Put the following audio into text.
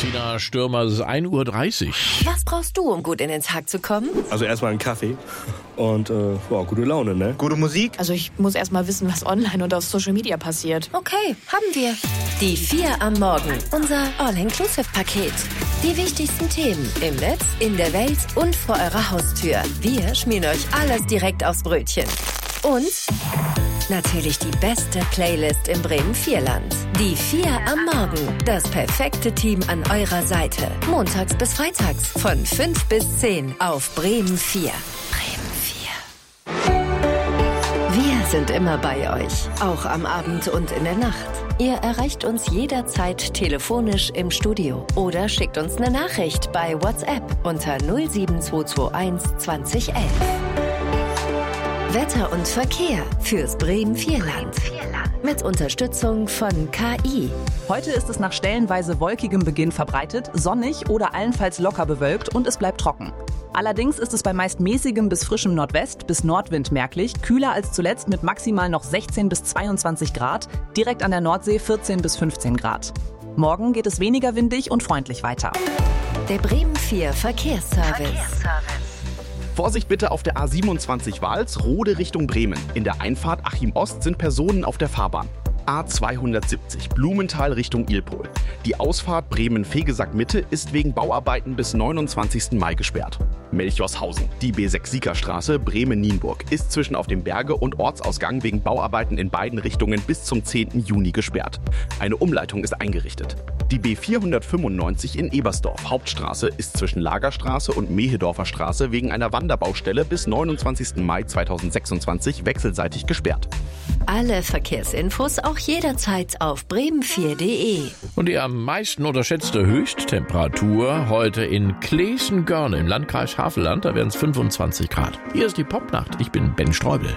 Tina Stürmer, es ist 1:30 Uhr. Was brauchst du, um gut in den Tag zu kommen? Also erstmal einen Kaffee und gute Laune, ne? Gute Musik? Also ich muss erstmal wissen, was online und auf Social Media passiert. Okay, haben wir. Die 4 am Morgen, unser All-Inclusive-Paket. Die wichtigsten Themen im Netz, in der Welt und vor eurer Haustür. Wir schmieren euch alles direkt aufs Brötchen. Und natürlich die beste Playlist im Bremen-4-Land. Die 4 am Morgen. Das perfekte Team an eurer Seite. Montags bis freitags von 5 bis 10 auf Bremen 4. Bremen 4. Wir sind immer bei euch. Auch am Abend und in der Nacht. Ihr erreicht uns jederzeit telefonisch im Studio oder schickt uns eine Nachricht bei WhatsApp unter 07221 2011. Wetter und Verkehr fürs Bremen-4-Land. Mit Unterstützung von KI. Heute ist es nach stellenweise wolkigem Beginn verbreitet, sonnig oder allenfalls locker bewölkt und es bleibt trocken. Allerdings ist es bei meist mäßigem bis frischem Nordwest bis Nordwind merklich, kühler als zuletzt mit maximal noch 16 bis 22 Grad, direkt an der Nordsee 14 bis 15 Grad. Morgen geht es weniger windig und freundlich weiter. Der Bremen 4 Verkehrsservice. Vorsicht bitte auf der A27 Walsrode Richtung Bremen. In der Einfahrt Achim Ost sind Personen auf der Fahrbahn. A270 Blumenthal Richtung Ilpol. Die Ausfahrt Bremen-Fegesack-Mitte ist wegen Bauarbeiten bis 29. Mai gesperrt. Melchorshausen. Die B6 Siegerstraße Bremen-Nienburg ist zwischen auf dem Berge und Ortsausgang wegen Bauarbeiten in beiden Richtungen bis zum 10. Juni gesperrt. Eine Umleitung ist eingerichtet. Die B495 in Ebersdorf Hauptstraße ist zwischen Lagerstraße und Mehedorfer Straße wegen einer Wanderbaustelle bis 29. Mai 2026 wechselseitig gesperrt. Alle Verkehrsinfos auch jederzeit auf bremen4.de. Und die am meisten unterschätzte Höchsttemperatur heute in Kleeßen-Görne im Landkreis Havelland. Da werden es 25 Grad. Hier ist die Popnacht. Ich bin Ben Streubel.